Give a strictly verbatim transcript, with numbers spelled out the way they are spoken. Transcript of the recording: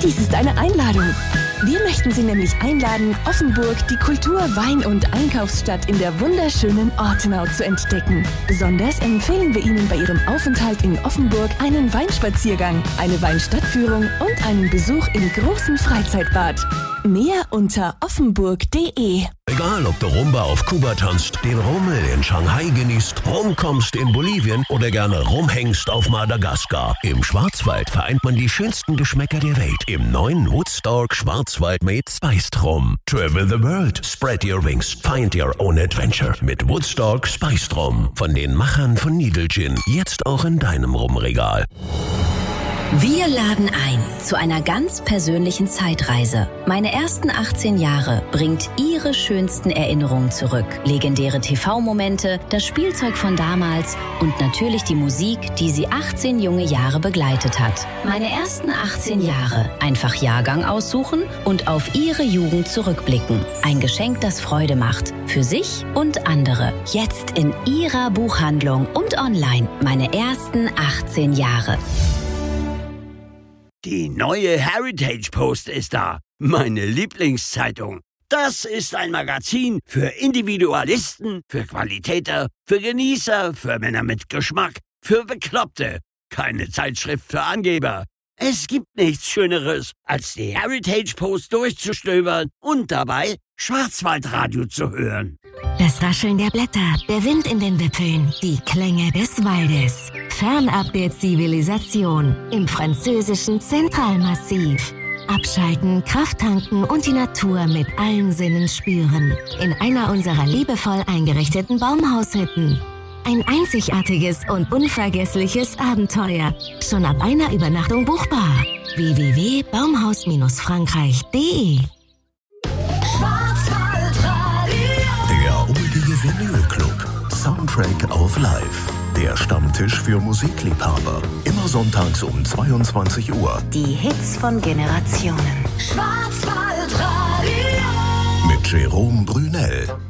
Dies ist eine Einladung. Wir möchten Sie nämlich einladen, Offenburg, die Kultur-, Wein- und Einkaufsstadt in der wunderschönen Ortenau zu entdecken. Besonders empfehlen wir Ihnen bei Ihrem Aufenthalt in Offenburg einen Weinspaziergang, eine Weinstadtführung und einen Besuch im großen Freizeitbad. Mehr unter offenburg punkt de. Egal, ob du Rumba auf Kuba tanzt, den Rummel in Shanghai genießt, rumkommst in Bolivien oder gerne rumhängst auf Madagaskar. Im Schwarzwald vereint man die schönsten Geschmäcker der Welt im neuen Woodstock Schwarzwald Made Spiced Rum. Travel the world, spread your wings, find your own adventure mit Woodstock Spiced Rum. Von den Machern von Needle Gin, jetzt auch in deinem Rumregal. Wir laden ein zu einer ganz persönlichen Zeitreise. Meine ersten achtzehn Jahre bringt Ihre schönsten Erinnerungen zurück. Legendäre T V-Momente, das Spielzeug von damals und natürlich die Musik, die Sie achtzehn junge Jahre begleitet hat. Meine ersten achtzehn Jahre. Einfach Jahrgang aussuchen und auf Ihre Jugend zurückblicken. Ein Geschenk, das Freude macht. Für sich und andere. Jetzt in Ihrer Buchhandlung und online. Meine ersten achtzehn Jahre. Die neue Heritage Post ist da. Meine Lieblingszeitung. Das ist ein Magazin für Individualisten, für Qualitäter, für Genießer, für Männer mit Geschmack, für Bekloppte. Keine Zeitschrift für Angeber. Es gibt nichts Schöneres, als die Heritage Post durchzustöbern und dabei Schwarzwaldradio zu hören. Das Rascheln der Blätter, der Wind in den Wipfeln, die Klänge des Waldes. Fernab der Zivilisation im französischen Zentralmassiv. Abschalten, Kraft tanken und die Natur mit allen Sinnen spüren. In einer unserer liebevoll eingerichteten Baumhaushütten. Ein einzigartiges und unvergessliches Abenteuer. Schon ab einer Übernachtung buchbar. w w w punkt baumhaus frankreich punkt de. Der Oldie Vinyl Club. Soundtrack of Life. Der Stammtisch für Musikliebhaber. Immer sonntags um zweiundzwanzig Uhr. Die Hits von Generationen. Schwarzwaldradio. Mit Jerome Brunel.